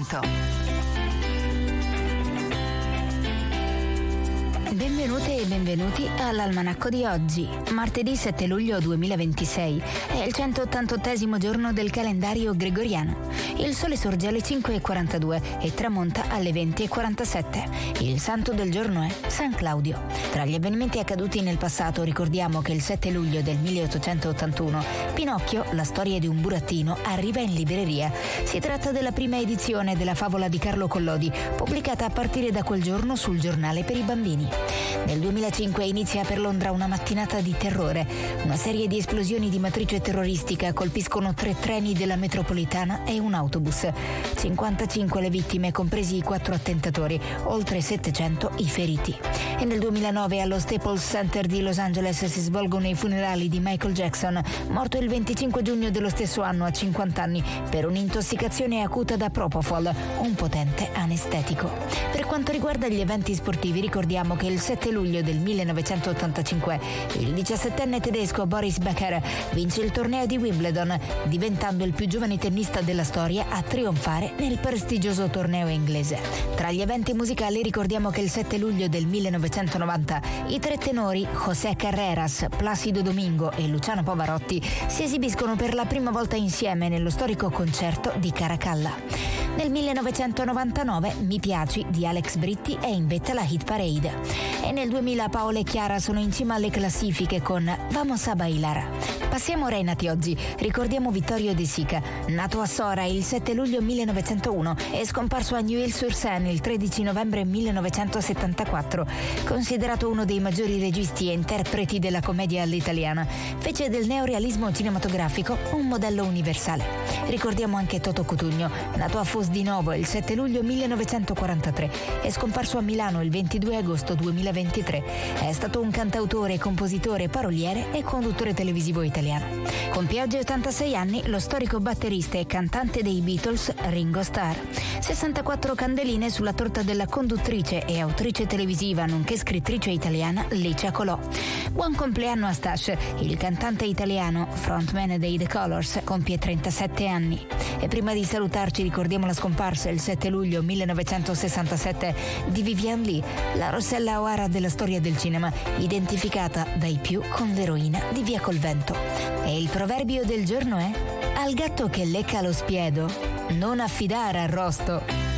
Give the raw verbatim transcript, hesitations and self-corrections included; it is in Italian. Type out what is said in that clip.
Novecento. Benvenute e benvenuti all'Almanacco di oggi, martedì sette luglio duemilaventisei. È il centottantottesimo giorno del calendario gregoriano. Il sole sorge alle cinque e quarantadue e tramonta alle venti e quarantasette. Il santo del giorno è San Claudio. Tra gli avvenimenti accaduti nel passato ricordiamo che il sette luglio del milleottocentottantuno Pinocchio, la storia di un burattino, arriva in libreria. Si tratta della prima edizione della favola di Carlo Collodi, pubblicata a partire da quel giorno sul giornale per i bambini. Nel duemilacinque inizia per Londra una mattinata di terrore. Una serie di esplosioni di matrice terroristica colpiscono tre treni della metropolitana e un autobus. cinquantacinque le vittime, compresi i quattro attentatori, oltre settecento i feriti. E nel duemilanove allo Staples Center di Los Angeles si svolgono i funerali di Michael Jackson, morto il venticinque giugno dello stesso anno a cinquanta anni per un'intossicazione acuta da propofol, un potente anestetico. Per quanto riguarda gli eventi sportivi, ricordiamo che il sette luglio del millenovecentottantacinque il diciassettenne tedesco Boris Becker vince il torneo di Wimbledon, diventando il più giovane tennista della storia a trionfare nel prestigioso torneo inglese. Tra gli eventi musicali ricordiamo che il sette luglio del millenovecentonovanta i tre tenori José Carreras, Placido Domingo e Luciano Pavarotti si esibiscono per la prima volta insieme nello storico concerto di Caracalla. Nel millenovecentonovantanove Mi piaci di Alex Britti è in vetta alla hit parade. E nel duemila Paola e Chiara sono in cima alle classifiche con Vamos a bailar. Passiamo ora ai nati oggi. Ricordiamo Vittorio De Sica, nato a Sora il sette luglio millenovecentouno e scomparso a Neuilly-sur-Seine il tredici novembre millenovecentosettantaquattro. Considerato uno dei maggiori registi e interpreti della commedia all'italiana, fece del neorealismo cinematografico un modello universale. Ricordiamo anche Toto Cutugno, nato a Fos di Novo il sette luglio millenovecentoquarantatré e scomparso a Milano il ventidue agosto duemilaventitré. È stato un cantautore, compositore, paroliere e conduttore televisivo italiano. Compie oggi ottantasei anni lo storico batterista e cantante dei Beatles Ringo Starr. sessantaquattro candeline sulla torta della conduttrice e autrice televisiva nonché scrittrice italiana Licia Colò. Buon compleanno a Stash, il cantante italiano, frontman dei The Colors, compie trentasette anni. E prima di salutarci ricordiamo la scomparsa il sette luglio millenovecentosessantasette di Vivian Leigh, la Rossella O'Hara della storia del cinema, identificata dai più con l'eroina di Via col Vento. E il proverbio del giorno è: al gatto che lecca lo spiedo non affidare arrosto.